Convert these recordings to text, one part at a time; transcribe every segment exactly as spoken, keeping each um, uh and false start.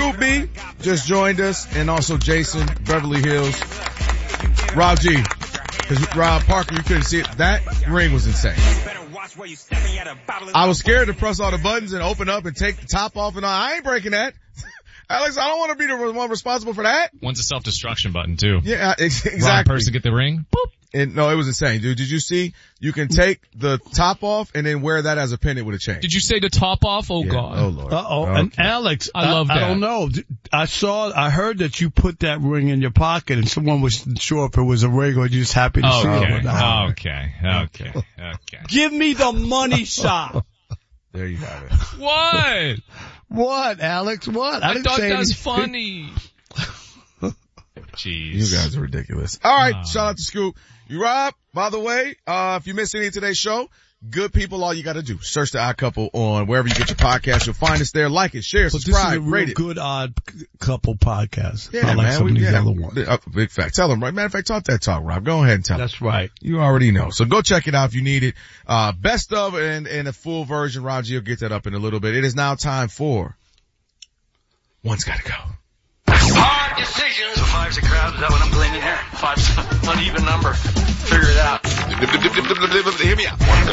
Scoop B just joined us, and also Jason, Beverly Hills. Rob G. Because Rob Parker, you couldn't see it. That ring was insane. I was scared to press all the buttons and open up and take the top off and all. I ain't breaking that. Alex, I don't want to be the one responsible for that. One's a self-destruction button, too. Yeah, exactly. Wrong person get the ring. Boop. And no, it was insane, dude. Did you see? You can take the top off and then wear that as a pendant with a chain. Did you say the top off? Oh, yeah. God. Oh, Lord. Uh-oh. Okay. And Alex, I love I, that. I don't know. I saw, I heard that you put that ring in your pocket and someone wasn't sure if it was a ring or you just happy to see Okay. it. Okay. Okay. Okay. Give me the money shot. There you have it. What? What, Alex? What? I, I didn't thought say that's anything. funny. Jeez. You guys are ridiculous. All right. Wow. Shout out to Scoop. You Rob, by the way, uh, if you missed any of today's show, good people, all you got to do, search the Odd Couple on wherever you get your podcast. You'll find us there. Like it, share, But subscribe, this is a real rate it. good odd couple podcast. Yeah, I like man. some We, of these yeah, other ones. uh, big fact. Tell them, right? Matter of fact, talk that talk, Rob. Go ahead and tell them. That's right. You already know. So go check it out if you need it. Uh, best of and, and a full version. Rob G will get that up in a little bit. It is now time for One's Gotta Go. Hard decisions. So five's a crowd. Is that what I'm gleaning here? Five's an uneven number. Figure it out. Hear me out. One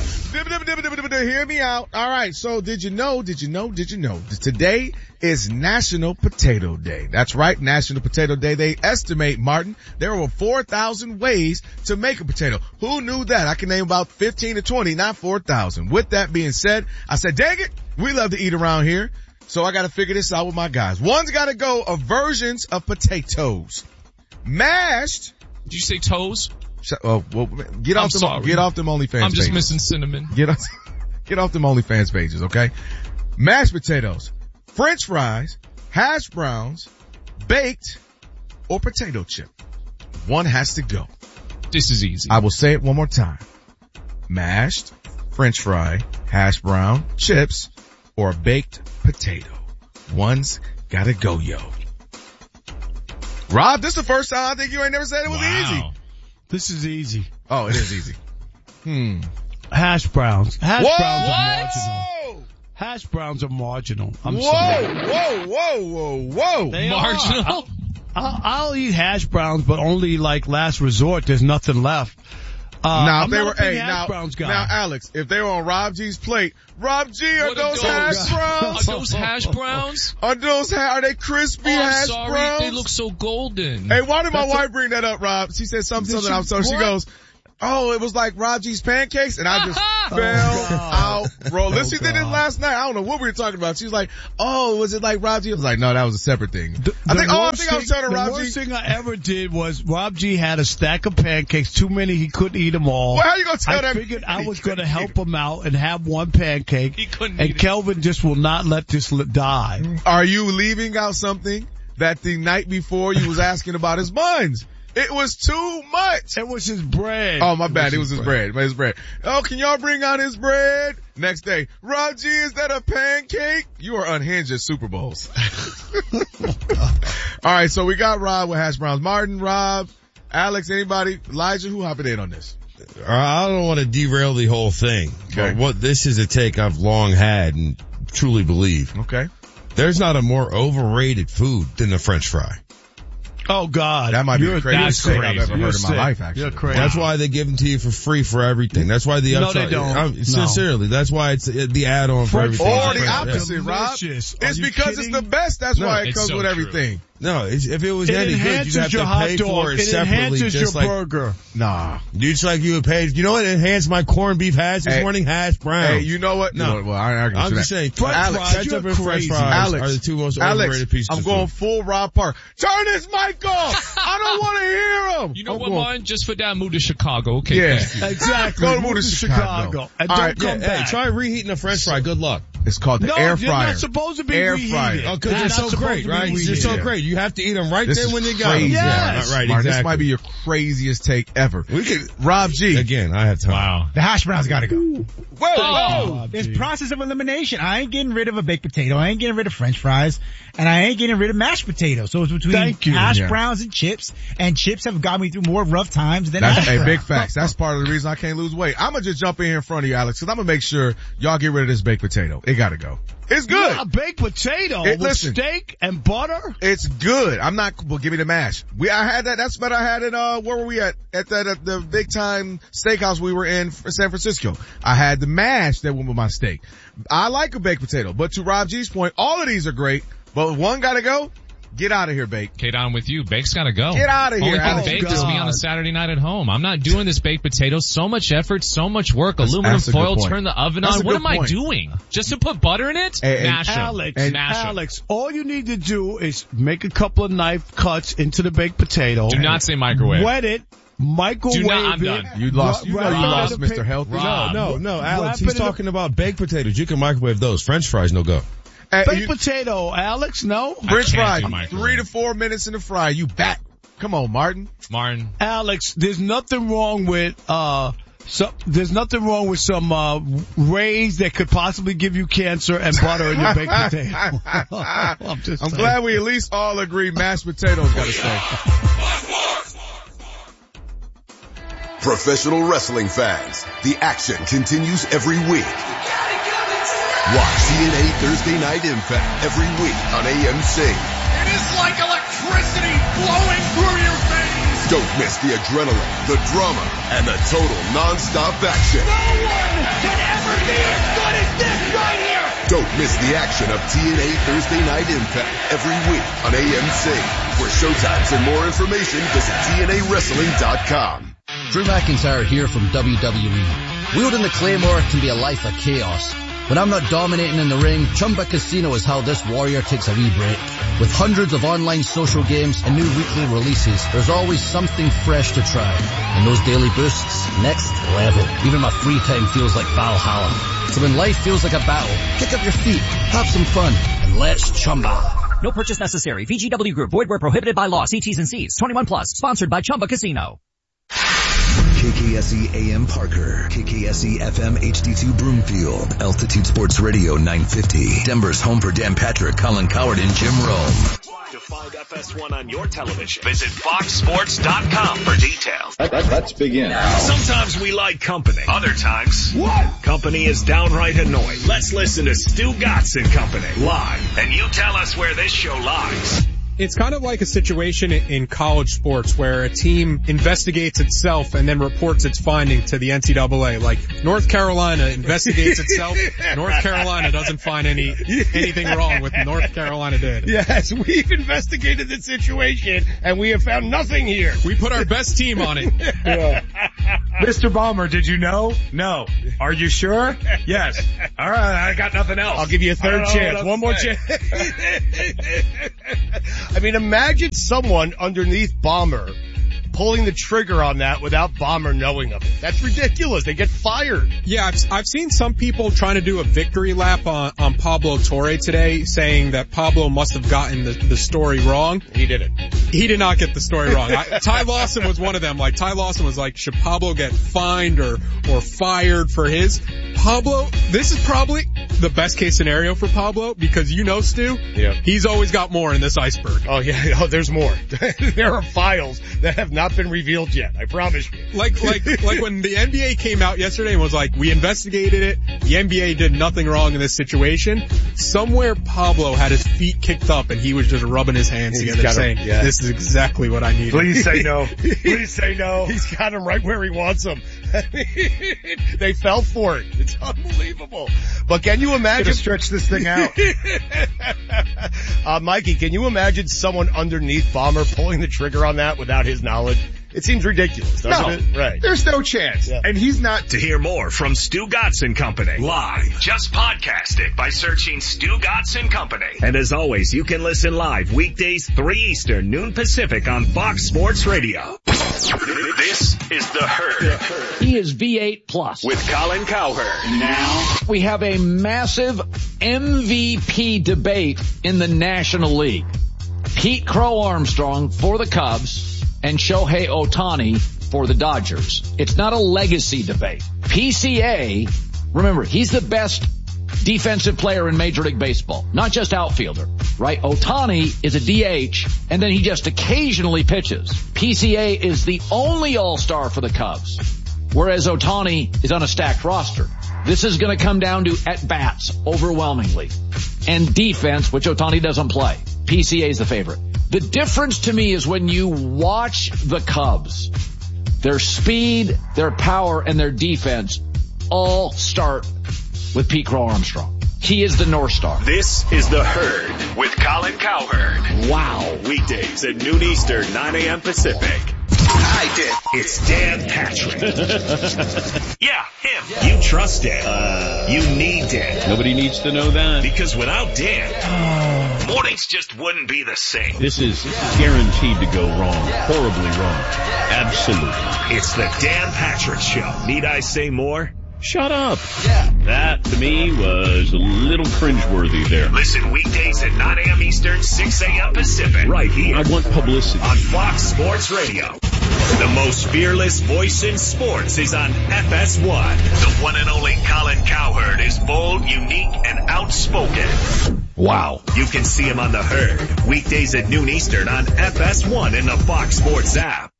gotta go. Hear me out. All right. So did you know, did you know, did you know that today is National Potato Day? That's right. National Potato Day. They estimate, Martin, there are over four thousand ways to make a potato. Who knew that? I can name about fifteen to twenty, not four thousand. With that being said, I said, dang it, we love to eat around here. So I gotta figure this out with my guys. One's gotta go of versions of potatoes. Mashed. Did you say toes? Oh, well, get I'm off them, sorry. get off them OnlyFans I'm just pages. missing cinnamon. Get off, get off them OnlyFans pages, okay? Mashed potatoes, French fries, hash browns, baked, or potato chip. One has to go. This is easy. I will say it one more time. Mashed, French fry, hash brown, chips, or a baked potato. One's gotta go, yo. Rob, this is the first time I think you ain't never said it was Wow. easy. This is easy. Oh, it is easy. Hmm. Hash browns. Hash Whoa! browns are What? marginal. Hash browns are marginal. I'm whoa, sorry. whoa, whoa, whoa, whoa. They Marginal? are. I'll, I'll eat hash browns, but only like last resort. There's nothing left. Uh, Now, I'm if they not were, a big hey, hash now, browns guy. now, Alex, if they were on Rob G's plate, Rob G, are What are those those? hash browns? Are those hash browns? Are those, ha- are they crispy Oh, I'm hash sorry. browns? They look so golden. Hey, why did my That's wife bring that up, Rob? She said something, Did something. she- I'm so she what? goes, oh, it was like Rob G's pancakes, and I just fell God. out, bro. Listen, she did it God. last night. I don't know what we were talking about. She was like, oh, was it like Rob G? I was like, no, that was a separate thing. The, I the think, oh, I worst think I was thing- telling The Rob G. worst thing I ever did was Rob G had a stack of pancakes, too many, he couldn't eat them all. Well, how you gonna tell I that? figured I he was going to couldn't help eat him out and have one pancake. He couldn't eat And it. Kelvin just will not let this li- die. Are you leaving out something that the night before you was asking about his buns? It was too much. It was his bread. Oh, my bad. It was his bread. His bread. Oh, can y'all bring out his bread? Next day, Rob G, is that a pancake? You are unhinged at Super Bowls. All right, so we got Rob with hash browns. Martin, Rob, Alex, anybody? Elijah, who hopping in on this? I don't want to derail the whole thing, Okay. but what this is a take I've long had and truly believe. Okay. There's not a more overrated food than the French fry. Oh God. That might be You're- the craziest that's thing I've crazy. ever You're heard in my sick. life, actually. You're crazy. That's why they give them to you for free for everything. That's why the No, upside, they don't. I'm- No. sincerely, that's why it's uh, the add-on for French everything. Or fries the are opposite, Rob. delicious. Are It's you because kidding? it's the best. That's No, why it it's comes so with true. everything. No, it's, if it was It any good, enhances you'd have your to hot pay dog. for it It separately, enhances just your like burger. Nah. just like you would pay. You know what enhanced my corned beef hash this Hey. morning? Hash brown. Hey, you know what? No. You know what? Well, I ain't arguing I'm with just that. saying, French Alex, fries, ketchup you're and French crazy. fries Alex, are the two most Alex, overrated pieces I'm of going food. full Rob Park. Turn this mic off. I don't want to hear him. You know I'm what, going- Martin? Just for that, move to Chicago. Okay. Yeah. thank you. Exactly. Go to Move to Chicago. And All don't right, come Yeah, back. hey, try reheating a French fry. Good luck. It's called the no, air you're fryer. not supposed to be Air reheated. fryer. Oh, because They're they're not so supposed great, to be right? They're reheated. so great. You have to eat them right This then is when you got them. crazy. Yes. right, Mark, exactly. this might be your craziest take ever. We could, Rob G. again, I have time. Wow. The hash browns gotta go. Whoa, Oh. whoa. It's process of elimination. I ain't getting rid of a baked potato. I ain't getting rid of French fries, and I ain't getting rid of mashed potatoes. So it's between Thank you. hash Yeah. browns and chips, and chips have got me through more rough times than That's hash a browns. big facts. That's part of the reason I can't lose weight. I'm gonna just jump in here in front of you, Alex, because I'm gonna make sure y'all get rid of this baked potato. It gotta go. It's good. Yeah, a baked potato It- with listen. steak and butter. It's good. I'm not, well, give me the mash. We, I had that, that's what I had at, uh, where were we at? At that, at the big time steakhouse we were in for San Francisco. I had the mash that went with my steak. I like a baked potato, but to Rob G's point, all of these are great, but one gotta go. Get out of here, Bake. Kate, on with you. Bake's gotta go. Get out of here, Only thing Alex. baked Oh, is me God. on a Saturday night at home. I'm not doing this baked potato. So much effort, so much work. That's- Aluminum that's a good foil, point. turn the oven That's on. a What good am I point. doing? Just to put butter in it? And- and Mash 'em. Alex, Mash 'em. Alex, all you need to do is make a couple of knife cuts into the baked potato. Do not say microwave. Wet it, microwave Do not- I'm it. done. You lost, you know Wrap you it in lost a Mister pa- Healthy. Rob. No, no, Alex, Wrap he's it in a- talking about baked potatoes. You can microwave those. French fries, no go. Hey, Baked you- potato, Alex, no? French can't fries, do microwave. three to four minutes in the fry. You back. Come on, Martin. Martin. Alex, there's nothing wrong with, uh, so, there's nothing wrong with some, uh, rays that could possibly give you cancer and butter in your baked potato. I'm just I'm saying. glad we at least all agree mashed potatoes gotta stay. Professional wrestling fans, the action continues every week. Watch T N A Thursday Night Impact every week on A M C. It is like electricity blowing through your veins. Don't miss the adrenaline, the drama, and the total non-stop action. No one can ever be as good as this right here. Don't miss the action of T N A Thursday Night Impact every week on A M C. For showtimes and more information, visit T N A wrestling dot com. Drew McIntyre here from W W E. Wielding the Claymore can be a life of chaos. When I'm not dominating in the ring, Chumba Casino is how this warrior takes a wee break. With hundreds of online social games and new weekly releases, there's always something fresh to try. And those daily boosts, next level. Even my free time feels like Valhalla. So when life feels like a battle, kick up your feet, have some fun, and let's Chumba. No purchase necessary. V G W Group. Void where prohibited by law. See T's and C's. twenty-one plus. Sponsored by Chumba Casino. K K S E A M Parker, K K S E F M H D two Broomfield, Altitude Sports Radio nine fifty, Denver's home for Dan Patrick, Colin Coward, and Jim Rome. To find F S one on your television, visit fox sports dot com for details. Let's begin. Sometimes we like company. Other times, what? Company is downright annoying. Let's listen to Stu Gatz and Company live, and you tell us where this show lies. It's kind of like a situation in college sports where a team investigates itself and then reports its finding to the N C double A. Like North Carolina investigates itself. North Carolina doesn't find any anything wrong with North Carolina did. Yes, we've investigated the situation and we have found nothing here. We put our best team on it. Yeah. Mister Balmer, did you know? No. Are you sure? Yes. All right, I got nothing else. I'll give you a third chance. One more chance. I mean, imagine someone underneath Balmer pulling the trigger on that without Balmer knowing of it. That's ridiculous. They get fired. Yeah, I've, I've seen some people trying to do a victory lap on, on Pablo Torre today, saying that Pablo must have gotten the, the story wrong. He did it. He did not get the story wrong. I, Ty Lawson was one of them. Like, Ty Lawson was like, should Pablo get fined or, or fired for his? Pablo, this is probably the best case scenario for Pablo because you know, Stu, yeah. he's always got more in this iceberg. Oh yeah, oh, there's more. There are files that have not been revealed yet. I promise you. Like, like, like when the N B A came out yesterday and was like, we investigated it. The N B A did nothing wrong in this situation. Somewhere Pablo had his feet kicked up and he was just rubbing his hands He's together saying, him, yeah. this is exactly what I need. Please say no. Please say no. He's got him right where he wants him. They fell for it. It's unbelievable. But can you imagine? Stretch this thing out. uh, Mikey, can you imagine someone underneath Balmer pulling the trigger on that without his knowledge? It seems ridiculous, doesn't no, it? Right. There's no chance. Yeah. And he's not. To hear more from Stu Gatz and Company live, just podcast it by searching Stu Gatz and Company. And as always, you can listen live weekdays three Eastern, noon Pacific on Fox Sports Radio. This is The Herd. He is V eight plus. With Colin Cowherd. Now, we have a massive M V P debate in the National League. Pete Crow Armstrong for the Cubs and Shohei Ohtani for the Dodgers. It's not a legacy debate. P C A, remember, he's the best defensive player in Major League Baseball, not just outfielder, right? Ohtani is a D H, and then he just occasionally pitches. P C A is the only all-star for the Cubs, whereas Ohtani is on a stacked roster. This is going to come down to at-bats overwhelmingly. And defense, which Ohtani doesn't play. P C A is the favorite. The difference to me is when you watch the Cubs, their speed, their power, and their defense all start with Pete Crow Armstrong. He is the North Star. This is The Herd with Colin Cowherd. Wow. Weekdays at noon Eastern, nine a.m. Pacific. I did. It's Dan Patrick. Yeah, him. You trust Dan. Uh, you need Dan. Nobody needs to know that. Because without Dan, mornings just wouldn't be the same. This is guaranteed to go wrong. Horribly wrong. Absolutely. It's the Dan Patrick Show. Need I say more? Shut up. Yeah. That, to me, was a little cringeworthy there. Listen weekdays at nine a.m. Eastern, six a.m. Pacific. Right here. I want publicity. On Fox Sports Radio. The most fearless voice in sports is on F S one. The one and only Colin Cowherd is bold, unique, and outspoken. Wow. You can see him on The Herd. Weekdays at noon Eastern on F S one in the Fox Sports app.